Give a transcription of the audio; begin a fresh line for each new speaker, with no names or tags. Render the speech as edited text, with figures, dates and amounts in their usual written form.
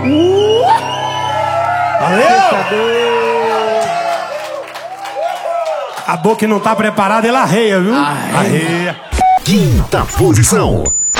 Valeu! A boca que não tá preparada, ela arreia, viu? Arreia.
Quinta posição.